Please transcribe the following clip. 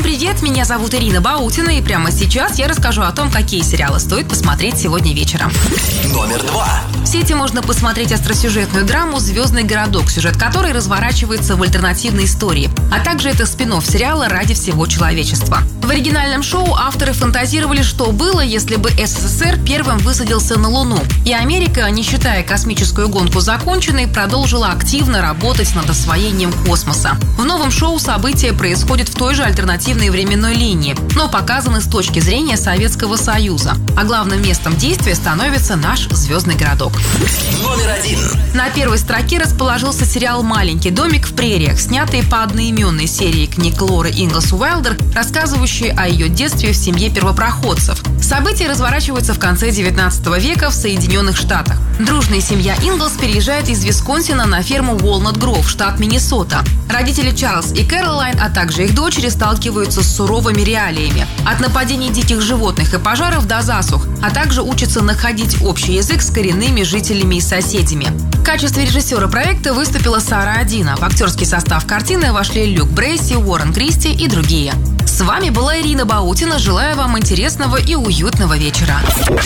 привет! Меня зовут Ирина Баутина, и прямо сейчас я расскажу о том, какие сериалы стоит посмотреть сегодня вечером. Номер 2. В сети можно посмотреть остросюжетную драму «Звездный городок», сюжет которой разворачивается в альтернативной истории, а также это спин-офф сериала «Ради всего человечества». В оригинальном шоу авторы фантазировали, что было, если бы СССР первым высадился на Луну, и Америка, не считая космическую гонку законченной, продолжила активно работать над освоением космоса. В новом шоу события происходят в той же альтернативной временной линии, но показаны с точки зрения Советского Союза, а главным местом действия становится наш звездный городок. Номер 1. На первой строке расположился сериал «Маленький домик в прериях», снятый по одноименной серии книг Лоры Инглс Уайлдер, рассказывающей о ее детстве в семье первопроходцев. События разворачиваются в конце 19 века в Соединенных Штатах. Дружная семья Инглс переезжает из Висконсина на ферму Walnut Grove, штат Миннесота. Родители Чарльз и Кэролайн, а также их дочери сталкиваются с суровыми реалиями. От нападений диких животных и пожаров до засух, а также учатся находить общий язык с коренными жителями и соседями. В качестве режиссера проекта выступила Сара Адина. В актерский состав картины вошли Люк Брейси, Уоррен Кристи и другие. С вами была Ирина Баутина. Желаю вам интересного и уютного вечера.